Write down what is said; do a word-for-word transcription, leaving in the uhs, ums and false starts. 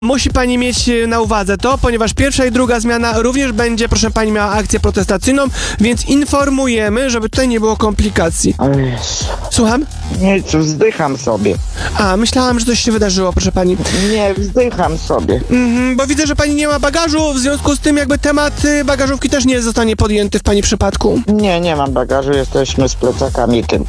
Musi pani mieć e, na uwadze to, ponieważ pierwsza i druga zmiana również będzie, proszę pani, miała akcję protestacyjną, więc informujemy, żeby tutaj nie było komplikacji. O Jezu. Słucham? Nic, wzdycham sobie. A, myślałam, że coś się wydarzyło, proszę pani. Nie, wzdycham sobie. Mhm, bo widzę, że pani nie ma bagażu, w związku z tym jakby temat y, bagażówki też nie zostanie podjęty w pani przypadku. Nie, nie mam bagażu, jesteśmy z plecakami tym.